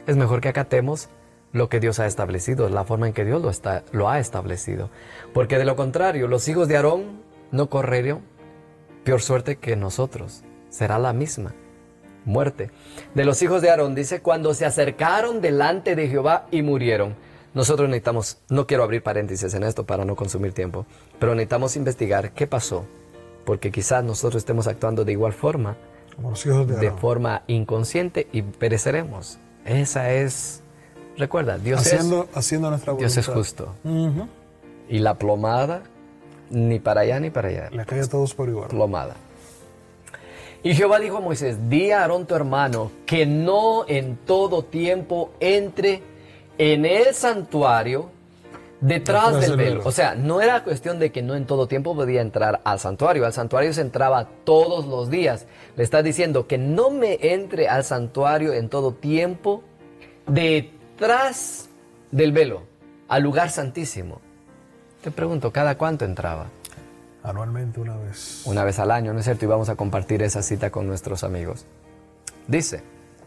es mejor que acatemos lo que Dios ha establecido, la forma en que Dios lo ha establecido. Porque de lo contrario, los hijos de Aarón no corrieron peor suerte que nosotros. Será la misma muerte. De los hijos de Aarón dice, cuando se acercaron delante de Jehová y murieron. Nosotros necesitamos, no quiero abrir paréntesis en esto para no consumir tiempo, pero necesitamos investigar qué pasó. Porque quizás nosotros estemos actuando de igual forma, como los hijos de Aarón, forma inconsciente y pereceremos. Esa es, recuerda, Dios haciendo nuestra voluntad. Dios es justo. Y la plomada, ni para allá ni para allá. Le cae a todos por igual. Plomada. Y Jehová dijo a Moisés, di a Aarón tu hermano que no en todo tiempo entre en el santuario detrás del velo. O sea, no era cuestión de que no en todo tiempo podía entrar al santuario. Al santuario se entraba todos los días. Le está diciendo que no me entre al santuario en todo tiempo detrás del velo, al lugar santísimo. Te pregunto, ¿cada cuánto entraba? Anualmente una vez. Una vez al año, ¿no es cierto? Y vamos a compartir esa cita con nuestros amigos. Dice,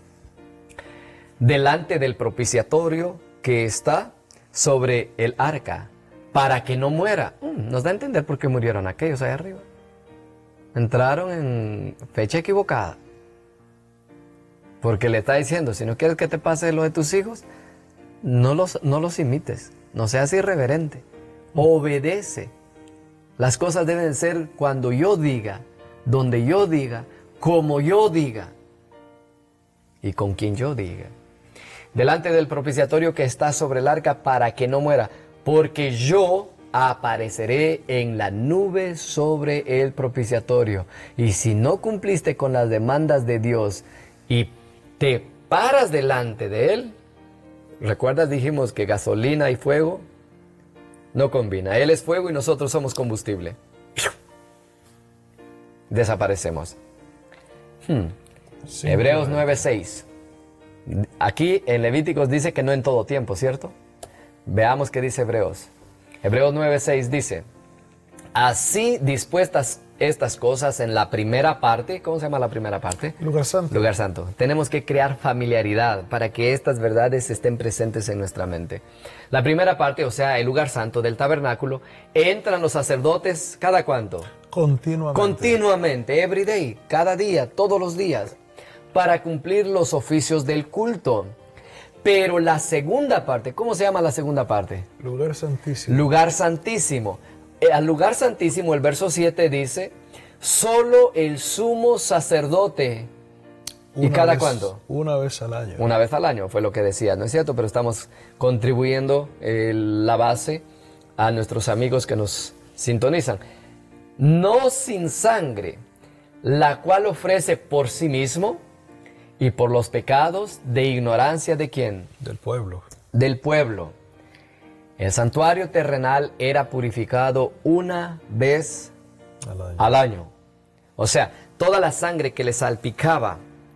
delante del propiciatorio que está sobre el arca, para que no muera. Nos da a entender por qué murieron aquellos allá arriba. Entraron en fecha equivocada. Porque le está diciendo, si no quieres que te pase lo de tus hijos, no los imites, no seas irreverente, obedece. Las cosas deben ser cuando yo diga, donde yo diga, como yo diga y con quien yo diga. Delante del propiciatorio que está sobre el arca para que no muera, porque yo apareceré en la nube sobre el propiciatorio. Y si no cumpliste con las demandas de Dios y te paras delante de Él, ¿recuerdas? Dijimos que gasolina y fuego no combina. Él es fuego y nosotros somos combustible. Desaparecemos. Sí, Hebreos 9:6. Aquí en Levíticos dice que no en todo tiempo, ¿cierto? Veamos qué dice Hebreos. Hebreos 9:6 dice, así dispuestas estas cosas en la primera parte. ¿Cómo se llama la primera parte? Lugar santo. Lugar santo. Tenemos que crear familiaridad para que estas verdades estén presentes en nuestra mente. La primera parte, o sea, el lugar santo del tabernáculo, entran los sacerdotes, ¿cada cuánto? Continuamente. Continuamente, every day, cada día, todos los días, para cumplir los oficios del culto. Pero la segunda parte, ¿cómo se llama la segunda parte? Lugar santísimo. Lugar santísimo. Al lugar santísimo, el verso 7 dice, solo el sumo sacerdote. ¿Y cada cuándo? Una vez al año. Una vez al año, fue lo que decía, ¿no es cierto? Pero estamos contribuyendo la base a nuestros amigos que nos sintonizan. No sin sangre, la cual ofrece por sí mismo y por los pecados de ignorancia ¿de quién? Del pueblo. Del pueblo. El santuario terrenal era purificado una vez al año. O sea, toda la sangre que le salpicaba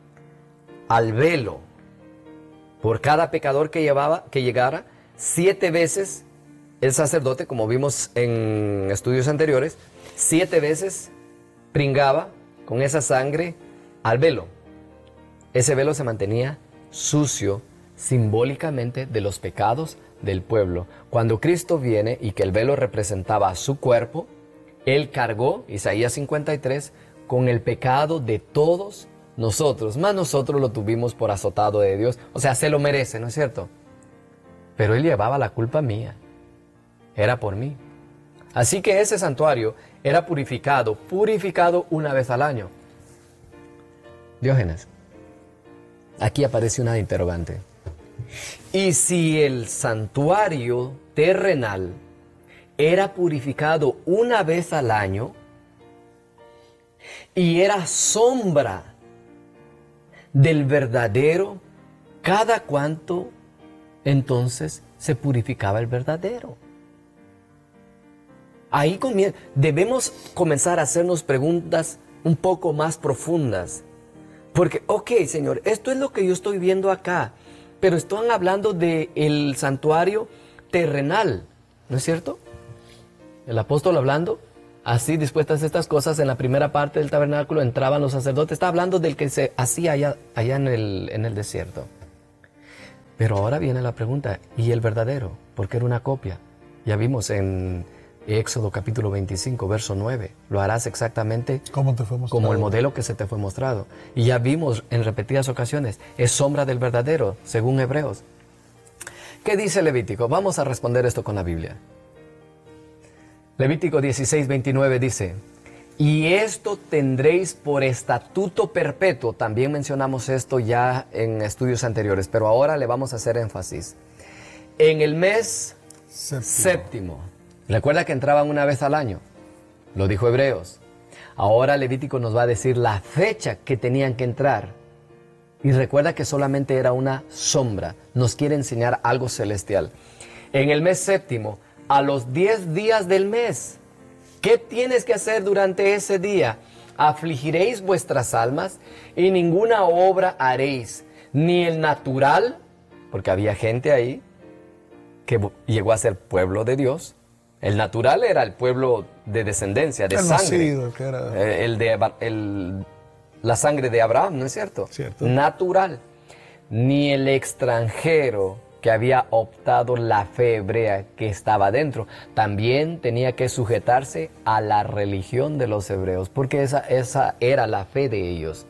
al velo por cada pecador que llegara, 7 veces el sacerdote, como vimos en estudios anteriores, 7 veces pringaba con esa sangre al velo. Ese velo se mantenía sucio simbólicamente de los pecados del pueblo. Cuando Cristo viene y que el velo representaba su cuerpo, Él cargó, Isaías 53, con el pecado de todos nosotros. Más nosotros lo tuvimos por azotado de Dios. O sea, se lo merece, ¿no es cierto? Pero Él llevaba la culpa mía. Era por mí. Así que ese santuario era purificado una vez al año. Diógenes, aquí aparece una interrogante. Y si el santuario terrenal era purificado una vez al año y era sombra del verdadero, ¿cada cuánto entonces se purificaba el verdadero? Ahí debemos comenzar a hacernos preguntas un poco más profundas. Porque, ok, Señor, esto es lo que yo estoy viendo acá, pero están hablando del santuario terrenal, ¿no es cierto? El apóstol hablando, así dispuestas estas cosas, en la primera parte del tabernáculo entraban los sacerdotes, está hablando del que se hacía allá en el desierto. Pero ahora viene la pregunta, ¿y el verdadero? Porque era una copia. Ya vimos en Éxodo capítulo 25, verso 9. Lo harás exactamente como el modelo que se te fue mostrado. Y ya vimos en repetidas ocasiones, es sombra del verdadero, según Hebreos. ¿Qué dice Levítico? Vamos a responder esto con la Biblia. Levítico 16, 29 dice, y esto tendréis por estatuto perpetuo. También mencionamos esto ya en estudios anteriores, pero ahora le vamos a hacer énfasis. En el mes séptimo. Recuerda que entraban una vez al año. Lo dijo Hebreos. Ahora Levítico nos va a decir la fecha que tenían que entrar. Y recuerda que solamente era una sombra. Nos quiere enseñar algo celestial. En el mes séptimo, a los 10 días del mes. ¿Qué tienes que hacer durante ese día? Afligiréis vuestras almas y ninguna obra haréis, ni el natural, porque había gente ahí que llegó a ser pueblo de Dios. El natural era el pueblo de descendencia, de sangre. Nacido, que era... La sangre de Abraham, ¿no es cierto? Cierto. Natural. Ni el extranjero que había optado la fe hebrea que estaba dentro, también tenía que sujetarse a la religión de los hebreos, porque esa era la fe de ellos.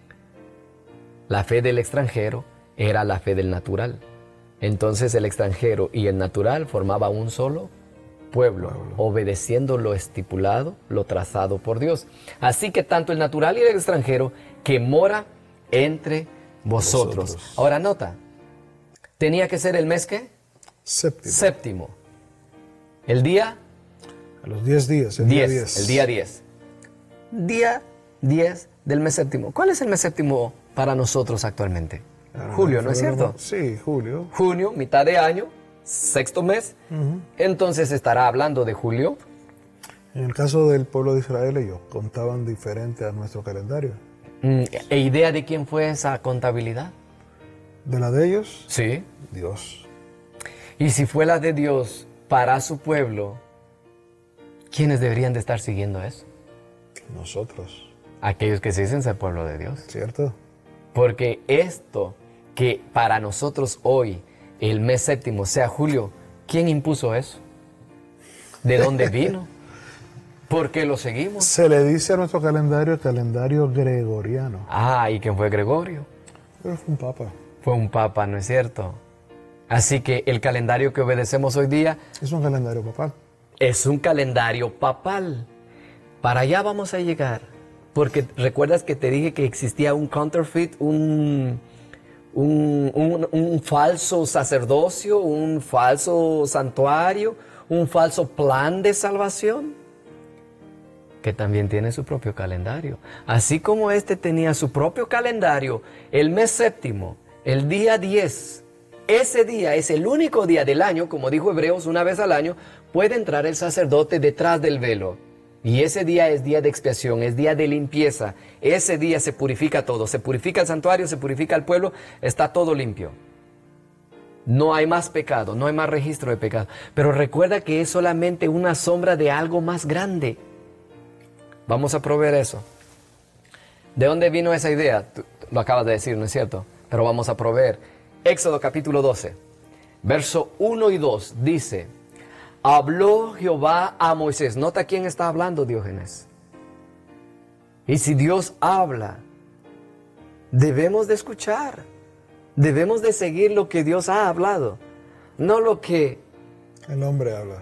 La fe del extranjero era la fe del natural. Entonces el extranjero y el natural formaban un solo pueblo, obedeciendo lo estipulado, lo trazado por Dios. Así que tanto el natural y el extranjero que mora entre vosotros. Ahora nota, tenía que ser el mes ¿qué? Séptimo. El día... A los 10 días, el día 10. El día 10. Día 10 del mes séptimo. ¿Cuál es el mes séptimo para nosotros actualmente? Julio, ¿no es cierto? Sí, julio. Junio, mitad de año, sexto mes. Entonces estará hablando de julio. En el caso del pueblo de Israel, ellos contaban diferente a nuestro calendario. ¿E idea de quién fue esa contabilidad? ¿De la de ellos? Sí. Dios. Y si fue la de Dios para su pueblo, ¿quiénes deberían de estar siguiendo eso? Nosotros. Aquellos que se dicen ser pueblo de Dios. ¿Cierto? Porque esto que para nosotros hoy, el mes séptimo, sea julio, ¿quién impuso eso? ¿De dónde vino? ¿Por qué lo seguimos? Se le dice a nuestro calendario el calendario gregoriano. Ah, ¿y quién fue Gregorio? Pero fue un papa. Fue un papa, ¿no es cierto? Así que el calendario que obedecemos hoy día... Es un calendario papal. Es un calendario papal. Para allá vamos a llegar. Porque recuerdas que te dije que existía un counterfeit, un falso sacerdocio, un falso santuario, un falso plan de salvación, que también tiene su propio calendario. Así como este tenía su propio calendario, el mes séptimo, el día 10, ese día es el único día del año, como dijo Hebreos, una vez al año, puede entrar el sacerdote detrás del velo. Y ese día es día de expiación, es día de limpieza. Ese día se purifica todo. Se purifica el santuario, se purifica el pueblo, está todo limpio. No hay más pecado, no hay más registro de pecado. Pero recuerda que es solamente una sombra de algo más grande. Vamos a proveer eso. ¿De dónde vino esa idea? Tú lo acabas de decir, ¿no es cierto? Pero vamos a proveer. Éxodo capítulo 12, verso 1 y 2 dice... Habló Jehová a Moisés. Nota quién está hablando, Diógenes. Y si Dios habla, debemos de escuchar. Debemos de seguir lo que Dios ha hablado. No lo que... El hombre habla.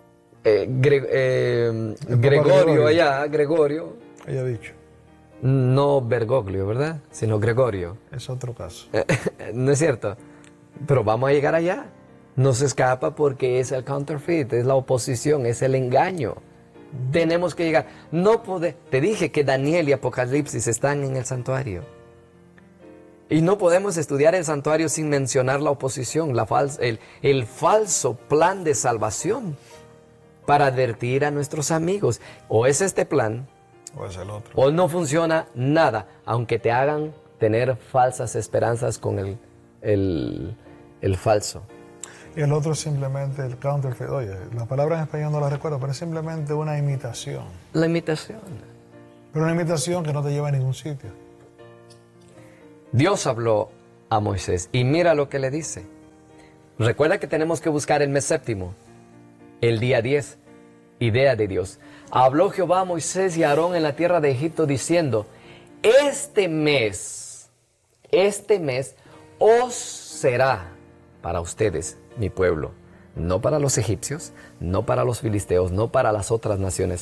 Gregorio allá, Gregorio. Haya dicho. No Bergoglio, ¿verdad? Sino Gregorio. Es otro caso. ¿No es cierto? Pero vamos a llegar allá. No se escapa porque es el counterfeit, es la oposición, es el engaño. Tenemos que llegar. No te dije que Daniel y Apocalipsis están en el santuario. Y no podemos estudiar el santuario sin mencionar la oposición, el falso plan de salvación para advertir a nuestros amigos. O es este plan, o es el otro. O no funciona nada, aunque te hagan tener falsas esperanzas con el falso. Y el otro es simplemente el counterfeit. Oye, la palabra en español no la recuerdo, pero es simplemente una imitación. La imitación. Pero una imitación que no te lleva a ningún sitio. Dios habló a Moisés. Y mira lo que le dice. Recuerda que tenemos que buscar el mes séptimo, el día 10, idea de Dios. Habló Jehová a Moisés y a Aarón en la tierra de Egipto diciendo, este mes os será para ustedes, mi pueblo, no para los egipcios, no para los filisteos, no para las otras naciones.